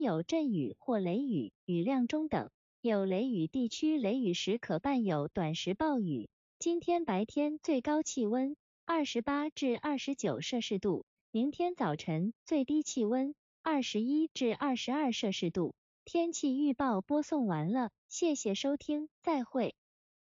有阵雨或雷雨，雨量中等。有雷雨地区雷雨时可伴有短时暴雨。今天白天最高气温28至29摄氏度，明天早晨最低气温21至22摄氏度。天气预报播送完了，谢谢收听，再会。